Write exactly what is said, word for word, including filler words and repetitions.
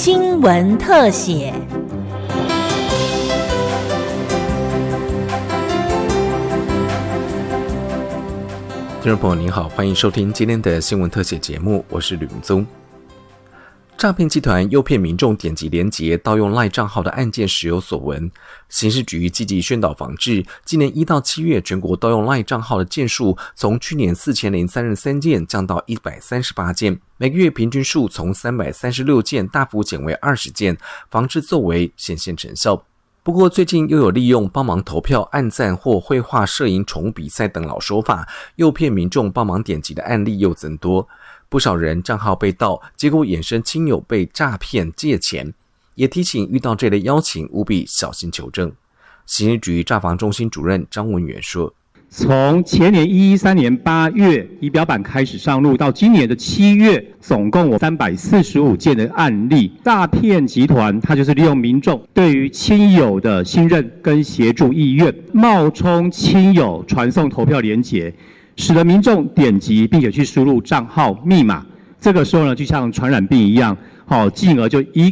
新闻特写。 听众朋友您好，欢迎收听今天的新闻特写节目，我是吕明宗。诈骗集团诱骗民众点击连结盗用 LINE 账号的案件时有所闻，刑事局积极宣导防治。今年一到七月，全国盗用 LINE 账号的件数从去年四千零三十三件降到一百三十八件，每个月平均数从三百三十六件大幅减为二十件，防治作为显现成效。不过最近又有利用帮忙投票、按赞或绘画、摄影宠物比赛等老手法诱骗民众帮忙点击的案例又增多，不少人账号被盗，结果衍生亲友被诈骗借钱，也提醒遇到这类邀请务必小心求证。刑事局诈防中心主任张文元说， 从前年一十三年八月仪表板开始上路，到今年的七月，总共有三百四十五件的案例。诈骗集团它就是利用民众对于亲友的信任跟协助意愿，冒充亲友传送投票连结，使得民众点击并且去输入账号密码，这个时候呢，就像传染病一样，好，进而就一